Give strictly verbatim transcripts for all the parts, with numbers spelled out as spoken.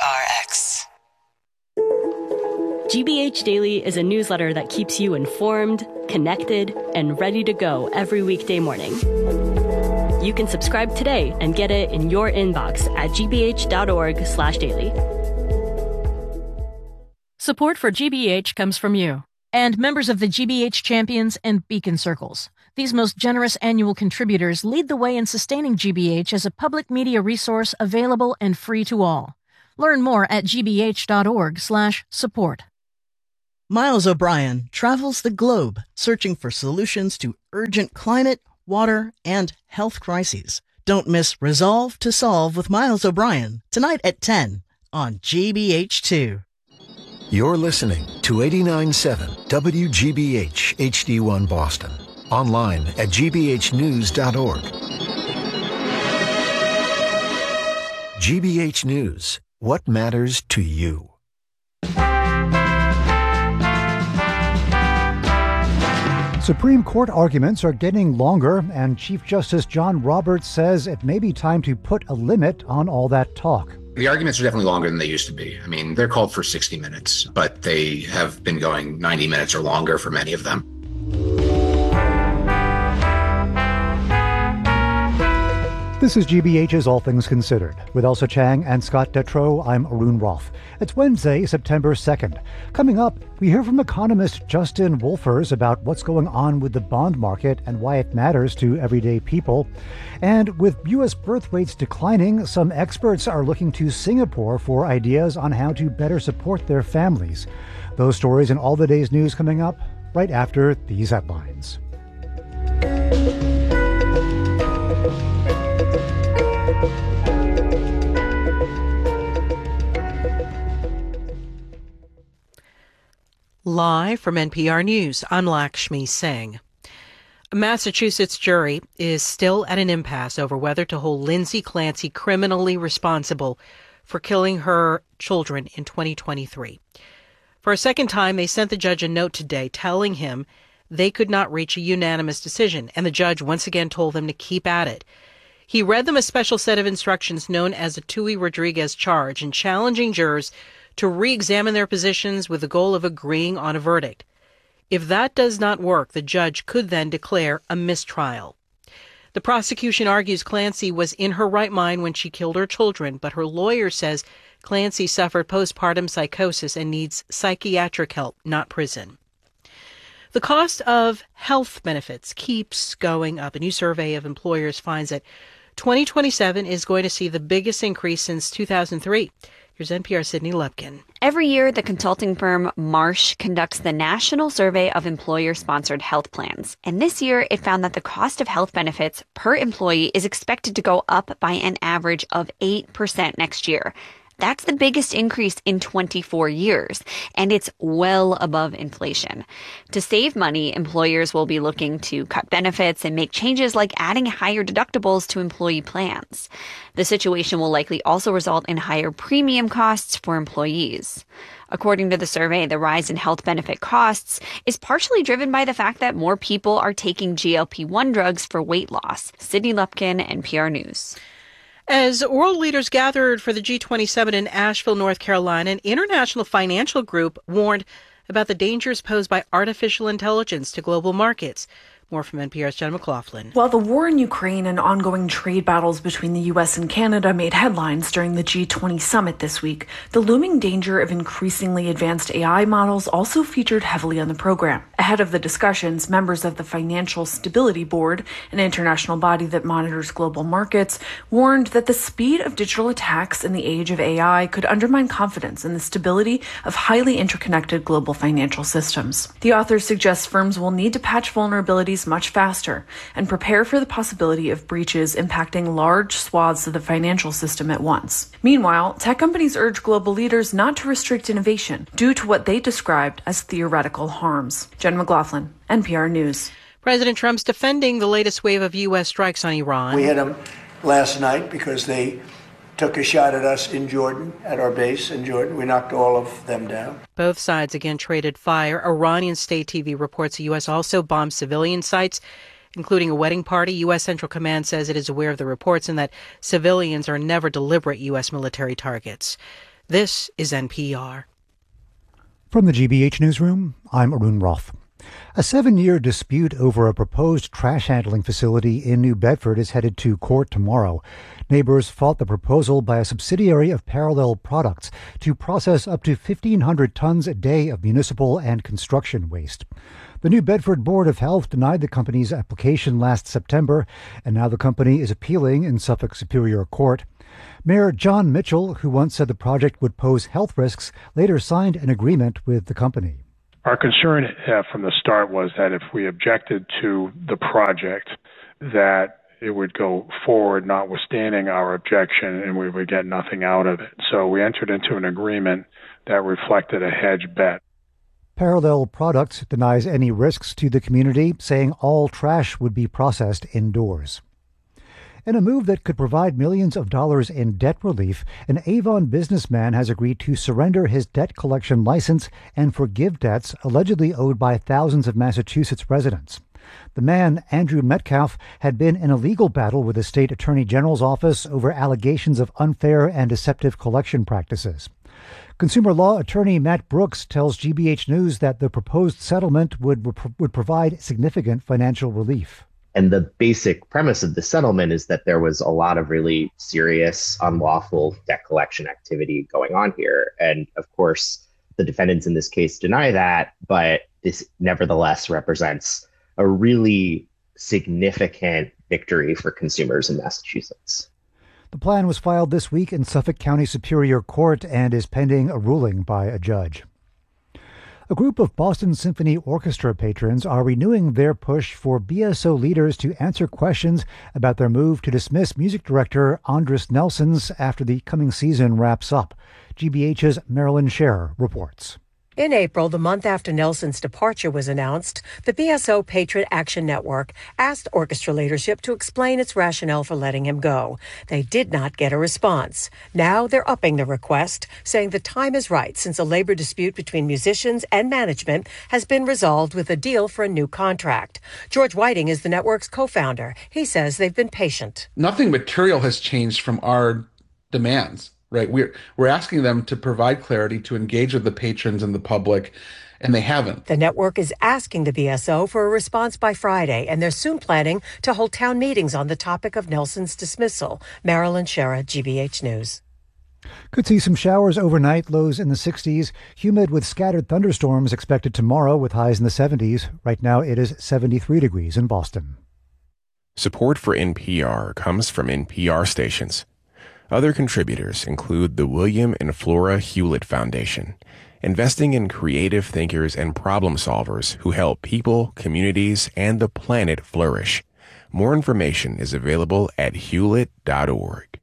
R X. G B H Daily is a newsletter that keeps you informed, connected, and ready to go every weekday morning. You can subscribe today and get it in your inbox at gbh.org slash daily. Support for G B H comes from you and members of the G B H Champions and Beacon Circles. These most generous annual contributors lead the way in sustaining G B H as a public media resource available and free to all. Learn more at gbh.org slash support. Miles O'Brien travels the globe searching for solutions to urgent climate, water, and health crises. Don't miss Resolve to Solve with Miles O'Brien tonight at ten on G B H two. You're listening to eighty-nine point seven W G B H H D one Boston. Online at g b h news dot org. G B H News. What matters to you? Supreme Court arguments are getting longer, and Chief Justice John Roberts says it may be time to put a limit on all that talk. The arguments are definitely longer than they used to be. I mean, they're called for sixty minutes, but they have been going ninety minutes or longer for many of them. This is G B H's All Things Considered. With Elsa Chang and Scott Detrow, I'm Arun Roth. It's Wednesday, September second. Coming up, we hear from economist Justin Wolfers about what's going on with the bond market and why it matters to everyday people. And with U S birth rates declining, some experts are looking to Singapore for ideas on how to better support their families. Those stories and all the day's news coming up right after these headlines. Live from N P R News, I'm Lakshmi Singh. A Massachusetts jury is still at an impasse over whether to hold Lindsay Clancy criminally responsible for killing her children in twenty twenty-three. For a second time, they sent the judge a note today telling him they could not reach a unanimous decision, and the judge once again told them to keep at it. He read them a special set of instructions known as the Tui-Rodriguez charge and challenging jurors to re-examine their positions with the goal of agreeing on a verdict. If that does not work, the judge could then declare a mistrial. The prosecution argues Clancy was in her right mind when she killed her children, but her lawyer says Clancy suffered postpartum psychosis and needs psychiatric help, not prison. The cost of health benefits keeps going up. A new survey of employers finds that twenty twenty-seven is going to see the biggest increase since two thousand three. Here's N P R's Sydney Lupkin. Every year, the consulting firm Marsh conducts the National Survey of Employer-Sponsored Health Plans. And this year, it found that the cost of health benefits per employee is expected to go up by an average of eight percent next year. That's the biggest increase in twenty-four years, and it's well above inflation. To save money, employers will be looking to cut benefits and make changes like adding higher deductibles to employee plans. The situation will likely also result in higher premium costs for employees. According to the survey, the rise in health benefit costs is partially driven by the fact that more people are taking G L P one drugs for weight loss. Sydney Lupkin, N P R News. As world leaders gathered for the G twenty-seven in Asheville, North Carolina, an international financial group warned about the dangers posed by artificial intelligence to global markets. More from N P R's Jen McLaughlin. While the war in Ukraine and ongoing trade battles between the U S and Canada made headlines during the G twenty summit this week, the looming danger of increasingly advanced A I models also featured heavily on the program. Ahead of the discussions, members of the Financial Stability Board, an international body that monitors global markets, warned that the speed of digital attacks in the age of A I could undermine confidence in the stability of highly interconnected global financial systems. The authors suggest firms will need to patch vulnerabilities much faster and prepare for the possibility of breaches impacting large swaths of the financial system at once. Meanwhile, tech companies urge global leaders not to restrict innovation due to what they described as theoretical harms. Jen McLaughlin, N P R News. President Trump's defending the latest wave of U S strikes on Iran. We hit them last night because they took a shot at us in Jordan, at our base in Jordan. We knocked all of them down. Both sides again traded fire. Iranian state T V reports the U S also bombed civilian sites, including a wedding party. U S Central Command says it is aware of the reports and that civilians are never deliberate U S military targets. This is N P R. From the G B H Newsroom, I'm Arun Roth. A seven-year dispute over a proposed trash handling facility in New Bedford is headed to court tomorrow. Neighbors fought the proposal by a subsidiary of Parallel Products to process up to fifteen hundred tons a day of municipal and construction waste. The New Bedford Board of Health denied the company's application last September, and now the company is appealing in Suffolk Superior Court. Mayor John Mitchell, who once said the project would pose health risks, later signed an agreement with the company. Our concern uh, from the start was that if we objected to the project, that it would go forward notwithstanding our objection and we would get nothing out of it. So we entered into an agreement that reflected a hedge bet. Parallel Products denies any risks to the community, saying all trash would be processed indoors. In a move that could provide millions of dollars in debt relief, an Avon businessman has agreed to surrender his debt collection license and forgive debts allegedly owed by thousands of Massachusetts residents. The man, Andrew Metcalf, had been in a legal battle with the state attorney general's office over allegations of unfair and deceptive collection practices. Consumer law attorney Matt Brooks tells G B H News that the proposed settlement would, would provide significant financial relief. And the basic premise of the settlement is that there was a lot of really serious, unlawful debt collection activity going on here. And of course, the defendants in this case deny that, but this nevertheless represents a really significant victory for consumers in Massachusetts. The plan was filed this week in Suffolk County Superior Court and is pending a ruling by a judge. A group of Boston Symphony Orchestra patrons are renewing their push for B S O leaders to answer questions about their move to dismiss music director Andris Nelsons after the coming season wraps up. G B H's Marilyn Scherer reports. In April, the month after Nelson's departure was announced, the B S O Patron Action Network asked orchestra leadership to explain its rationale for letting him go. They did not get a response. Now they're upping the request, saying the time is right since a labor dispute between musicians and management has been resolved with a deal for a new contract. George Whiting is the network's co-founder. He says they've been patient. Nothing material has changed from our demands. Right. We're we're asking them to provide clarity, to engage with the patrons and the public, and they haven't. The network is asking the B S O for a response by Friday, and they're soon planning to hold town meetings on the topic of Nelson's dismissal. Marilyn Scherer, G B H News. Could see some showers overnight, lows in the sixties. Humid with scattered thunderstorms expected tomorrow with highs in the seventies. Right now it is seventy-three degrees in Boston. Support for N P R comes from N P R stations. Other contributors include the William and Flora Hewlett Foundation, investing in creative thinkers and problem solvers who help people, communities, and the planet flourish. More information is available at hewlett dot org.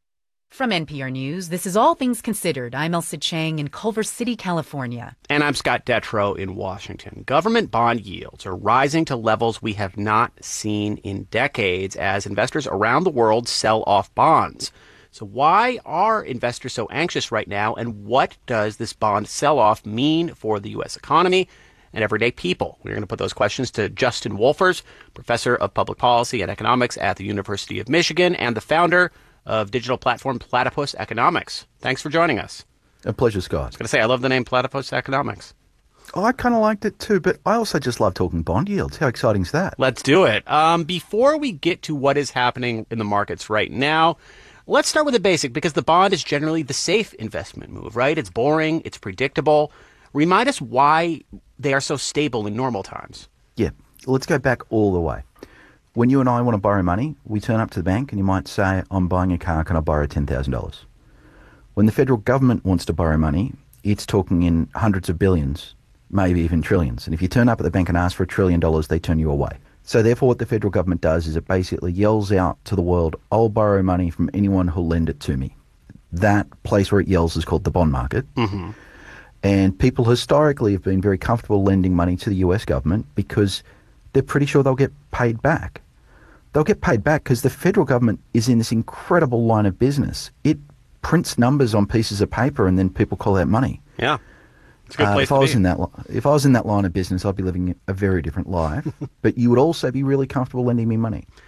From N P R News, this is All Things Considered. I'm Elsa Chang in Culver City, California. And I'm Scott Detrow in Washington. Government bond yields are rising to levels we have not seen in decades as investors around the world sell off bonds. So why are investors so anxious right now, and what does this bond sell-off mean for the U S economy and everyday people? We're going to put those questions to Justin Wolfers, professor of public policy and economics at the University of Michigan and the founder of digital platform Platypus Economics. Thanks for joining us. A pleasure, Scott. I was going to say, I love the name Platypus Economics. Oh, I kind of liked it too, but I also just love talking bond yields. How exciting is that? Let's do it. Um, before we get to what is happening in the markets right now, let's start with the basic, because the bond is generally the safe investment move, right? It's boring. It's predictable. Remind us why they are so stable in normal times. Yeah. Let's go back all the way. When you and I want to borrow money, we turn up to the bank and you might say, I'm buying a car, can I borrow ten thousand dollars? When the federal government wants to borrow money, it's talking in hundreds of billions, maybe even trillions. And if you turn up at the bank and ask for a trillion dollars, they turn you away. So therefore what the federal government does is it basically yells out to the world, I'll borrow money from anyone who'll lend it to me. That place where it yells is called the bond market. Mm-hmm. And people historically have been very comfortable lending money to the U S government because they're pretty sure they'll get paid back. They'll get paid back because the federal government is in this incredible line of business. It prints numbers on pieces of paper and then people call that money. Yeah. It's a good place uh, if to I was be. in that, if I was in that line of business, I'd be living a very different life. But you would also be really comfortable lending me money.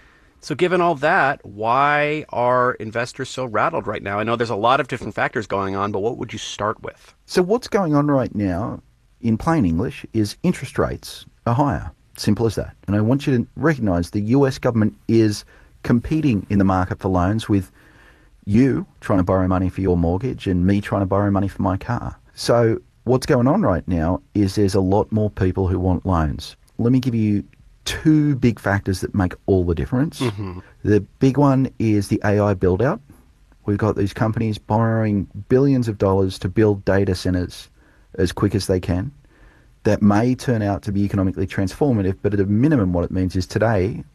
So given all that, why are investors so rattled right now? I know there's a lot of different factors going on, but what would you start with? So what's going on right now, in plain English, is interest rates are higher. Simple as that. And I want you to recognise the U S government is competing in the market for loans with you trying to borrow money for your mortgage and me trying to borrow money for my car. So what's going on right now is there's a lot more people who want loans. Let me give you two big factors that make all the difference. Mm-hmm. The big one is the A I build-out. We've got these companies borrowing billions of dollars to build data centres as quick as they can. That may turn out to be economically transformative, but at a minimum what it means is today